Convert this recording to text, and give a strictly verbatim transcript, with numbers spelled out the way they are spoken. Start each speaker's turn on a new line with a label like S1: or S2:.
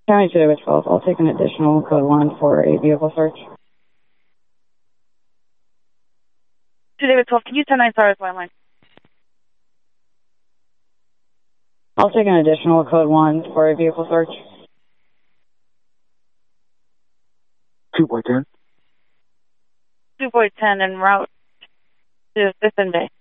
S1: County two David twelve, I'll take an additional code one for a vehicle search.
S2: two David twelve, can you ten nine stars one line?
S1: I'll take an additional code one for a vehicle search.
S3: two boy ten.
S2: two boy ten en route to Fifth and Bay.